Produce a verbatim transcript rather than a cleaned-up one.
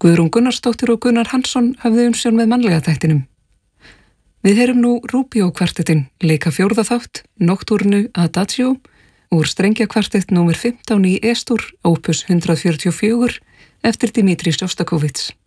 Guðrún Gunnarsdóttir og Gunnar Hansson hafði umsjón með mannlega þættinum. Við heyrum nú Rubio kvartettin leika fjórða þátt, Nocturnu Adagio, úr strengjakvartett númer fimmtán í E-stúr, opus hundrað fjörutíu og fjögur, eftir Dmitri Sjostakovits.